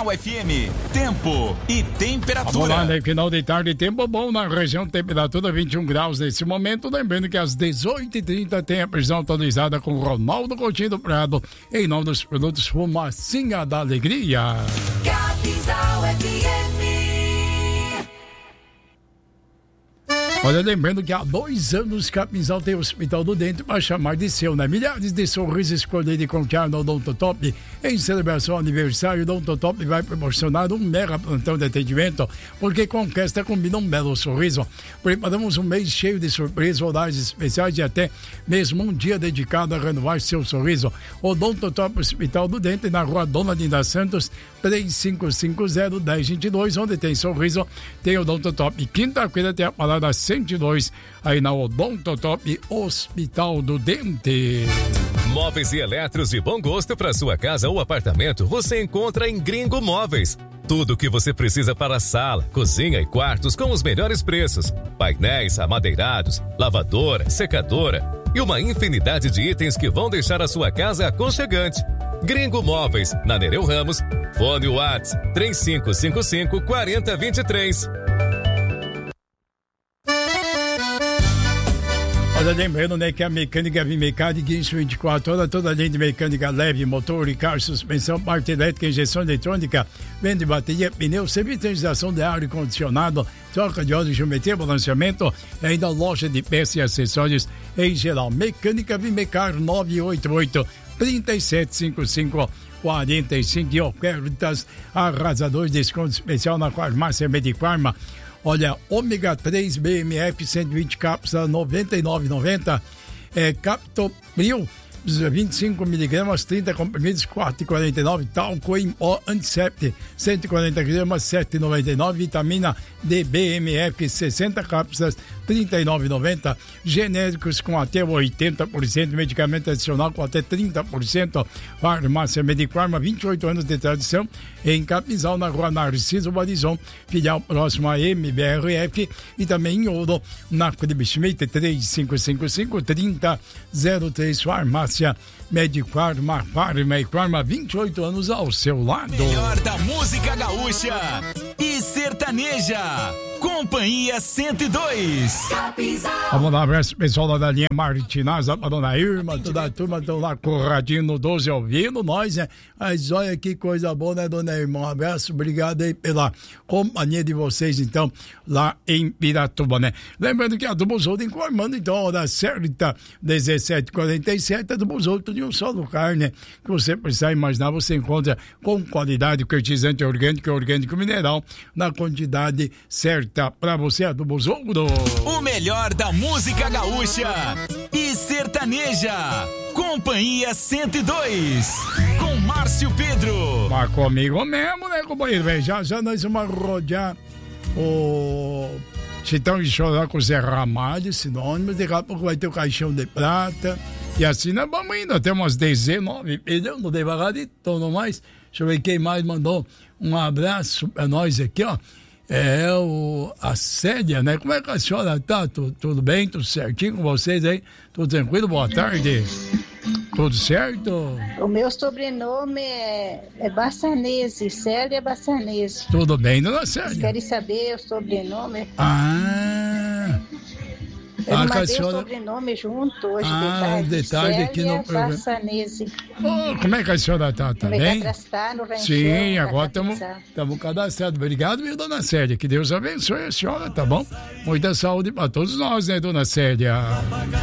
Capinzal FM, tempo e temperatura. Vamos lá, né? Final de tarde, tempo bom na região, temperatura 21 graus nesse momento. Lembrando que às 18h30 tem a previsão atualizada com Ronaldo Coutinho do Prado, em nome dos produtos Fumacinha da Alegria. Capinzal FM. Olha, lembrando que há 2 anos Capinzal tem o Hospital do Dente para chamar de seu, né? Milhares de sorrisos escolhidos e confiar no Odontotop. Em celebração ao aniversário, o Odontotop vai proporcionar um mega plantão de atendimento, porque com festa combina um belo sorriso. Preparamos um mês cheio de surpresas, horários especiais e até mesmo um dia dedicado a renovar seu sorriso. Odontotop Hospital do Dente, na rua Dona Dinda Santos, 3550-1022, onde tem sorriso, tem Odontotop. Quinta-feira tem a parada 102, aí na Odontotop Hospital do Dente. Móveis e eletros de bom gosto para sua casa ou apartamento você encontra em Gringo Móveis. Tudo o que você precisa para sala, cozinha e quartos com os melhores preços. Painéis, amadeirados, lavadora, secadora e uma infinidade de itens que vão deixar a sua casa aconchegante. Gringo Móveis, na Nereu Ramos, fone WhatsApp 3555-4023. Olha, lembrando, né, que a mecânica Vimeccar de Guincho 24 horas, toda a linha de mecânica leve, motor, carro, suspensão, parte elétrica, injeção eletrônica, vende bateria, pneu, serviço de higienização de ar e condicionado, troca de óleo, geometria, balanceamento, e ainda loja de peças e acessórios em geral. Mecânica Vimeccar 988-3755-45 e ofertas arrasadores, desconto especial na farmácia Medifarma. Olha, ômega 3 BMF 120 cápsulas 99,90, Captopril 25 miligramas, 30 comprimidos, 4,49, talco em pó antisepte 140 gramas, 7,99, vitamina D BMF 60 cápsulas 39,90, genéricos com até 80%, medicamento adicional com até 30%, farmácia Medifarma, 28 anos de tradição, em Capinzal, na rua Narciso Barizon, filial próximo a MBRF, e também em Ouro, na Friedrich Schmidt 3555-3003, farmácia Medifarma, 28 anos ao seu lado. Melhor da música gaúcha e sertaneja. Companhia 102. Capinzal. Vamos lá, abraço pessoal lá da linha Martinaz, a dona Irma, toda a turma estão lá corradinho no 12 ouvindo nós, né? Mas olha que coisa boa, né, dona Irma? Um abraço, obrigado aí pela companhia de vocês, então, lá em Piratuba, né? Lembrando que a do Buzoto informando, então, a hora certa, 17h47, a do Buzoto de um só lugar, né? Que você precisar imaginar, você encontra com qualidade, fertilizante orgânico e orgânico mineral, na quantidade certa pra você, a do Buzoto. O melhor da música gaúcha e sertaneja. Companhia 102. Com Márcio Pedro. Mas comigo mesmo, né, companheiro? Já nós vamos rodear o Chitão de Choró com o Zé Ramalho, sinônimos. Daqui a pouco vai ter o Caixão de Prata. E assim nós vamos indo até umas 19. Perdeu, não devagarito, não mais. Deixa eu ver quem mais mandou um abraço pra nós aqui, ó. A Célia, né? Como é que a senhora tá? Tudo bem? Tudo certinho com vocês aí? Tudo tranquilo? Boa tarde. Tudo certo? O meu sobrenome é Bassanese, Célia Bassanese. Tudo bem, dona Célia? Vocês querem saber o sobrenome? Eu mandei o sobrenome junto hoje de tarde aqui no programa. Bassanese. Como é que a senhora tá? Tá bem? No ranchão, sim, agora estamos cadastrados. Obrigado, viu, dona Célia? Que Deus abençoe a senhora, tá bom? Muita saúde para todos nós, né, dona Célia?